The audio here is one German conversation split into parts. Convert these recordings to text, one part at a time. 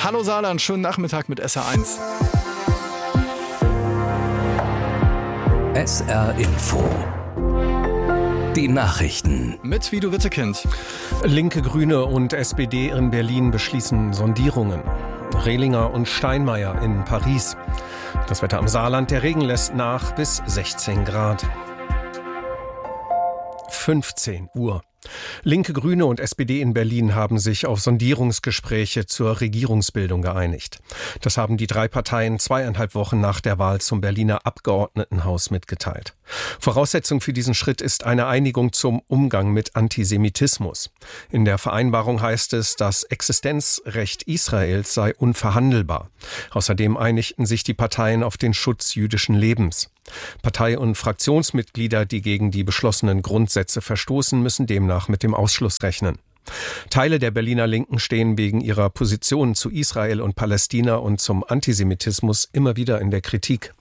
Hallo Saarland, schönen Nachmittag mit SR1. SR Info. Die Nachrichten. Mit Vido Wittekind. Linke, Grüne und SPD in Berlin beschließen Sondierungen. Rehlinger und Steinmeier in Paris. Das Wetter am Saarland, der Regen lässt nach bis 16 Grad. 15 Uhr. Linke, Grüne und SPD in Berlin haben sich auf Sondierungsgespräche zur Regierungsbildung geeinigt. Das haben die drei Parteien 2,5 Wochen nach der Wahl zum Berliner Abgeordnetenhaus mitgeteilt. Voraussetzung für diesen Schritt ist eine Einigung zum Umgang mit Antisemitismus. In der Vereinbarung heißt es, das Existenzrecht Israels sei unverhandelbar. Außerdem einigten sich die Parteien auf den Schutz jüdischen Lebens. Partei- und Fraktionsmitglieder, die gegen die beschlossenen Grundsätze verstoßen, müssen demnach mit dem Ausschluss rechnen. Teile der Berliner Linken stehen wegen ihrer Positionen zu Israel und Palästina und zum Antisemitismus immer wieder in der Kritik.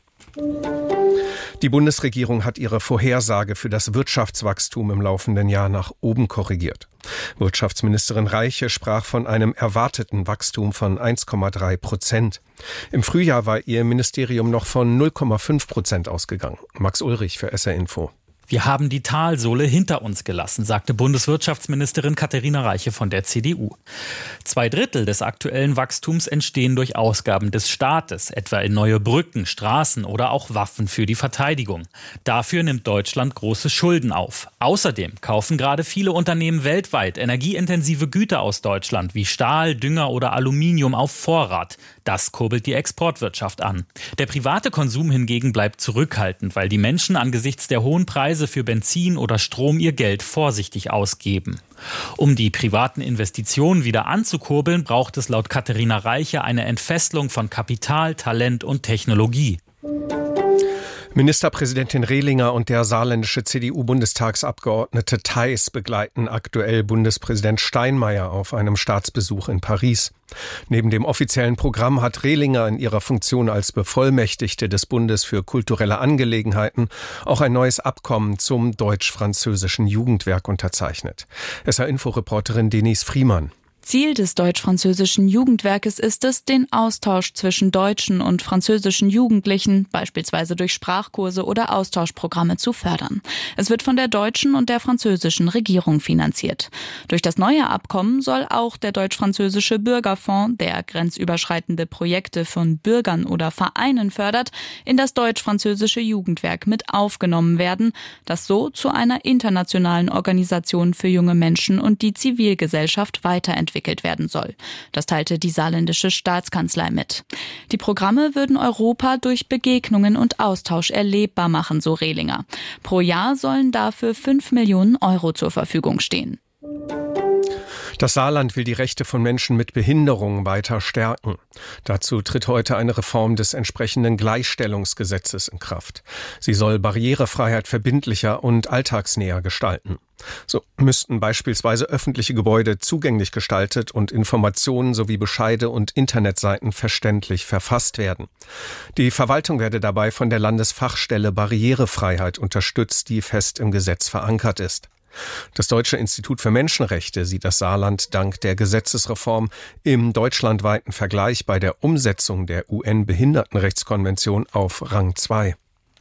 Die Bundesregierung hat ihre Vorhersage für das Wirtschaftswachstum im laufenden Jahr nach oben korrigiert. Wirtschaftsministerin Reiche sprach von einem erwarteten Wachstum von 1,3%. Im Frühjahr war ihr Ministerium noch von 0,5% ausgegangen. Max Ulrich für SR Info. Wir haben die Talsohle hinter uns gelassen, sagte Bundeswirtschaftsministerin Katharina Reiche von der CDU. 2/3 des aktuellen Wachstums entstehen durch Ausgaben des Staates, etwa in neue Brücken, Straßen oder auch Waffen für die Verteidigung. Dafür nimmt Deutschland große Schulden auf. Außerdem kaufen gerade viele Unternehmen weltweit energieintensive Güter aus Deutschland wie Stahl, Dünger oder Aluminium auf Vorrat. Das kurbelt die Exportwirtschaft an. Der private Konsum hingegen bleibt zurückhaltend, weil die Menschen angesichts der hohen Preise für Benzin oder Strom ihr Geld vorsichtig ausgeben. Um die privaten Investitionen wieder anzukurbeln, braucht es laut Katharina Reiche eine Entfesselung von Kapital, Talent und Technologie. Ministerpräsidentin Rehlinger und der saarländische CDU-Bundestagsabgeordnete Theis begleiten aktuell Bundespräsident Steinmeier auf einem Staatsbesuch in Paris. Neben dem offiziellen Programm hat Rehlinger in ihrer Funktion als Bevollmächtigte des Bundes für kulturelle Angelegenheiten auch ein neues Abkommen zum deutsch-französischen Jugendwerk unterzeichnet. SR-Info-Reporterin Denise Friemann. Ziel des deutsch-französischen Jugendwerkes ist es, den Austausch zwischen deutschen und französischen Jugendlichen, beispielsweise durch Sprachkurse oder Austauschprogramme, zu fördern. Es wird von der deutschen und der französischen Regierung finanziert. Durch das neue Abkommen soll auch der deutsch-französische Bürgerfonds, der grenzüberschreitende Projekte von Bürgern oder Vereinen fördert, in das deutsch-französische Jugendwerk mit aufgenommen werden, das so zu einer internationalen Organisation für junge Menschen und die Zivilgesellschaft weiterentwickelt werden soll. Das teilte die saarländische Staatskanzlei mit. Die Programme würden Europa durch Begegnungen und Austausch erlebbar machen, so Rehlinger. Pro Jahr sollen dafür 5 Millionen Euro zur Verfügung stehen. Das Saarland will die Rechte von Menschen mit Behinderung weiter stärken. Dazu tritt heute eine Reform des entsprechenden Gleichstellungsgesetzes in Kraft. Sie soll Barrierefreiheit verbindlicher und alltagsnäher gestalten. So müssten beispielsweise öffentliche Gebäude zugänglich gestaltet und Informationen sowie Bescheide und Internetseiten verständlich verfasst werden. Die Verwaltung werde dabei von der Landesfachstelle Barrierefreiheit unterstützt, die fest im Gesetz verankert ist. Das Deutsche Institut für Menschenrechte sieht das Saarland dank der Gesetzesreform im deutschlandweiten Vergleich bei der Umsetzung der UN-Behindertenrechtskonvention auf Rang 2.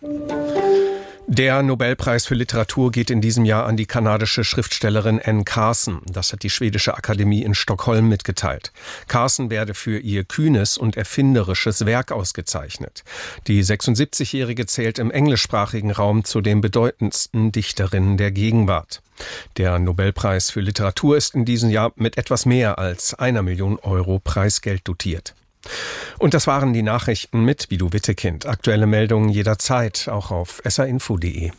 Der Nobelpreis für Literatur geht in diesem Jahr an die kanadische Schriftstellerin Anne Carson. Das hat die Schwedische Akademie in Stockholm mitgeteilt. Carson werde für ihr kühnes und erfinderisches Werk ausgezeichnet. Die 76-Jährige zählt im englischsprachigen Raum zu den bedeutendsten Dichterinnen der Gegenwart. Der Nobelpreis für Literatur ist in diesem Jahr mit etwas mehr als 1 Million Euro Preisgeld dotiert. Und das waren die Nachrichten mit Vido Wittekind. Aktuelle Meldungen jederzeit, auch auf srinfo.de.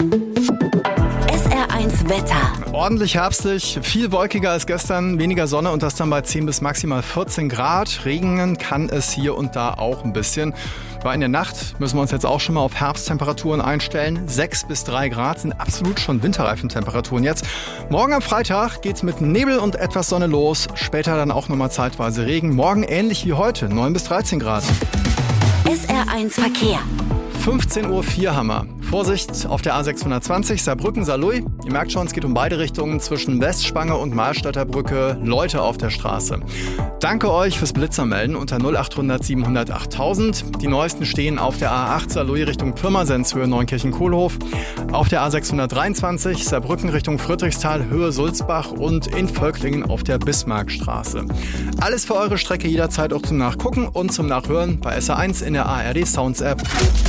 SR1 Wetter. Ordentlich herbstlich, viel wolkiger als gestern, weniger Sonne und das dann bei 10 bis maximal 14 Grad. Regnen kann es hier und da auch ein bisschen. Weil in der Nacht müssen wir uns jetzt auch schon mal auf Herbsttemperaturen einstellen. 6 bis 3 Grad sind absolut schon winterreifen Temperaturen jetzt. Morgen am Freitag geht's mit Nebel und etwas Sonne los. Später dann auch nochmal zeitweise Regen. Morgen ähnlich wie heute, 9 bis 13 Grad. SR1 Verkehr. 15:04 Uhr haben wir. Vorsicht auf der A620 Saarbrücken-Saarlouis. Ihr merkt schon, es geht um beide Richtungen zwischen Westspange und Mahlstädter Brücke. Leute auf der Straße. Danke euch fürs Blitzermelden unter 0800 700 8000. Die neuesten stehen auf der A8 Saarlouis Richtung Pirmasens Höhe Neunkirchen-Kohlhof. Auf der A623 Saarbrücken Richtung Friedrichsthal Höhe Sulzbach und in Völklingen auf der Bismarckstraße. Alles für eure Strecke jederzeit auch zum Nachgucken und zum Nachhören bei SR1 in der ARD Sounds App.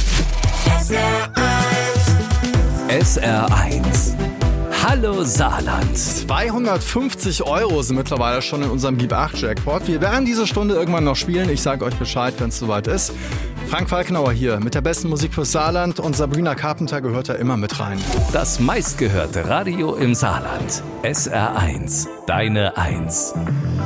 SR1. Hallo Saarland. 250 € sind mittlerweile schon in unserem Gib 8 Jackpot. Wir werden diese Stunde irgendwann noch spielen. Ich sage euch Bescheid, wenn es soweit ist. Frank Falkenauer hier mit der besten Musik fürs Saarland und Sabrina Carpenter gehört da immer mit rein. Das meistgehörte Radio im Saarland. SR1. Deine 1.